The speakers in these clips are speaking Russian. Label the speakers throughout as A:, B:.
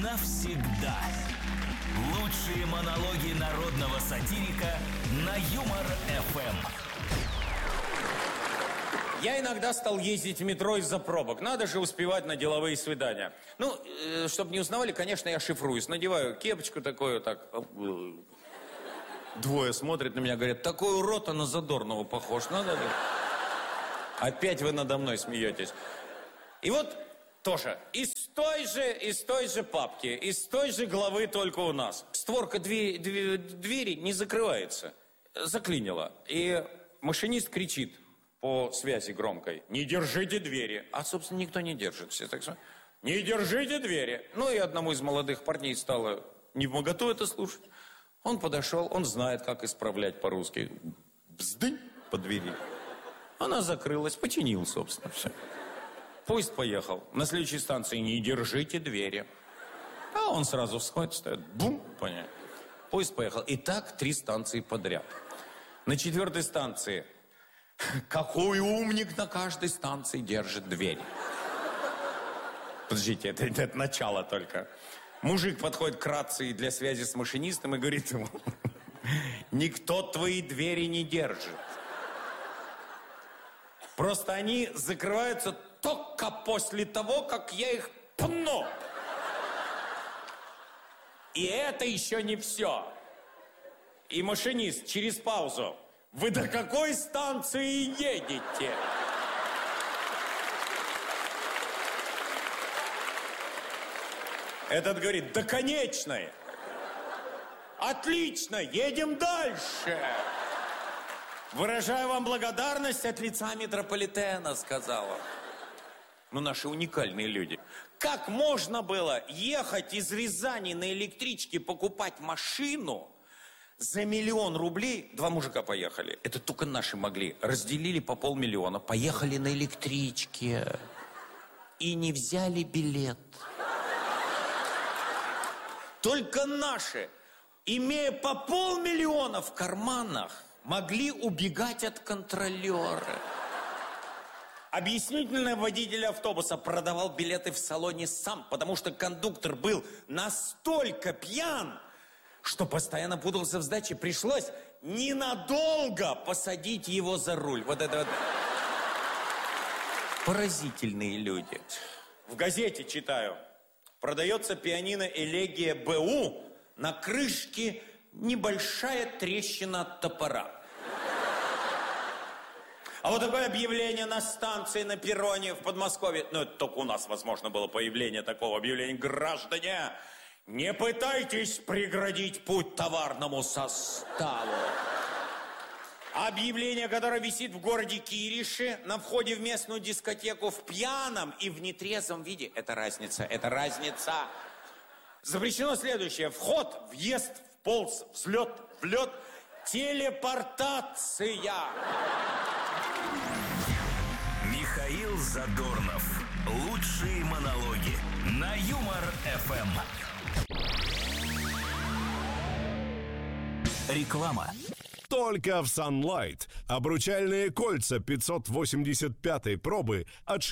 A: навсегда. Лучшие монологи народного сатирика на Юмор ФМ.
B: Я иногда стал ездить в метро из-за пробок. Надо же успевать на деловые свидания. Ну, чтобы не узнавали, конечно, я шифруюсь. Надеваю кепочку такую, так. Двое смотрят на меня, говорят, такой урод, а на Задорнова похож. Надо ли? Опять вы надо мной смеетесь. И вот тоже из той же папки, из той же главы, только у нас. Створка двери не закрывается. Заклинила. И машинист кричит по связи громкой: не держите двери. А, собственно, никто не держит. Все так смотрят. Не держите двери. Ну, и одному из молодых парней стало невмоготу это слушать. Он подошел, он знает, как исправлять по-русски. Бздынь по двери. Она закрылась, починил, собственно, все. Поезд поехал. На следующей станции не держите двери. А он сразу всходит, стоит. Бум, понятно. Поезд поехал. И так 3 станции подряд. На 4-й станции: какой умник на каждой станции держит дверь. Подождите, это начало только. Мужик подходит к рации для связи с машинистом и говорит ему: никто твои двери не держит. Просто они закрываются только после того, как я их пну. И это еще не все. И машинист через паузу: вы до какой станции едете? Этот говорит: до конечной. Отлично, едем дальше. Выражаю вам благодарность от лица метрополитена, сказала. Ну, наши уникальные люди. Как можно было ехать из Рязани на электричке, покупать машину за 1 000 000 рублей? 2 мужика поехали. Это только наши могли. Разделили по 500 000. Поехали на электричке. И не взяли билет. Только наши, имея по 500 000 в карманах, могли убегать от контролера. Объяснительный водитель автобуса продавал билеты в салоне сам, потому что кондуктор был настолько пьян, что постоянно путался в сдаче. Пришлось ненадолго посадить его за руль. Вот это вот. Поразительные люди. В газете читаю. Продается пианино «Элегия БУ». На крышке небольшая трещина от топора. А вот такое объявление на станции, на перроне в Подмосковье. Ну, это только у нас, возможно, было появление такого объявления. Граждане, не пытайтесь преградить путь товарному составу. Объявление, которое висит в городе Кириши на входе в местную дискотеку в пьяном и в нетрезвом виде. Это разница, это разница. Запрещено следующее: вход, въезд, вполз, взлет, влет, телепортация.
A: Михаил Задорнов. Лучшие монологи на Юмор ФМ. Реклама.
C: Только в Sunlight. Обручальные кольца 585-й пробы от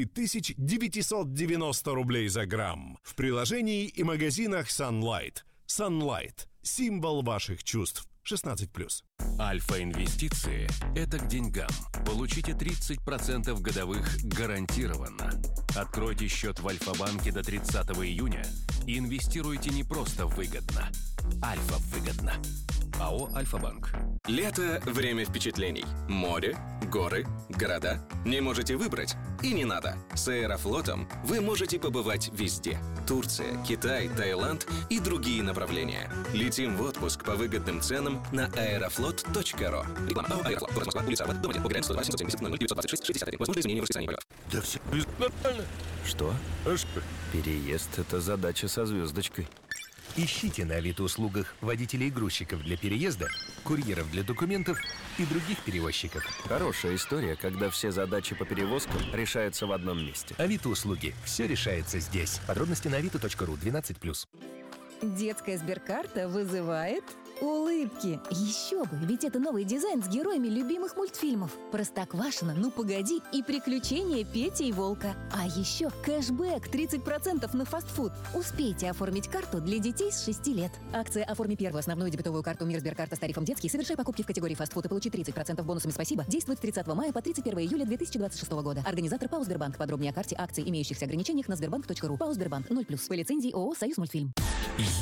C: 6990 рублей за грамм. В приложении и магазинах Sunlight. Sunlight. Символ ваших чувств. 16+.
D: Альфа-инвестиции – это к деньгам. Получите 30% годовых гарантированно. Откройте счет в Альфа-банке до 30 июня и инвестируйте не просто выгодно. Альфа выгодно. АО «Альфа-банк».
E: Лето – время впечатлений. Море, горы, города. Не можете выбрать? И не надо. С Аэрофлотом вы можете побывать везде. Турция, Китай, Таиланд и другие направления. Летим в отпуск по выгодным ценам на aeroflot.ru. Реклама. Аэрофлот. Город Москва. Улица Аббат. Дом 1. Волгоград. 102 770 00 926 61. Возможно изменение в расписании полетов.
F: Да все нормально.
G: Что? Переезд – это задача со звездочкой.
H: Ищите на Авито-услугах водителей и грузчиков для переезда, курьеров для документов и других перевозчиков.
G: Хорошая история, когда все задачи по перевозкам решаются в одном месте.
H: Авито-услуги. Все решается здесь. Подробности на avito.ru 12+.
I: Детская сберкарта вызывает
F: Улыбки. Еще бы, ведь это новый дизайн с героями любимых мультфильмов. Простоквашино, Ну погоди и Приключения Пети и Волка. А еще кэшбэк 30% на фастфуд. Успейте оформить карту для детей с 6 лет. Акция «Оформи первую основную дебетовую карту Мир Сберкарта с тарифом детский, совершай покупки в категории фастфуд и получи 30% бонусами «Спасибо» действует с 30 мая по 31 июля 2026 года. Организатор ПАО «Сбербанк». Подробнее о карте, акций, имеющихся ограничениях на sberbank.ru. ПАО «Сбербанк» 0+. По лицензии ООО «Союз Мультфильм».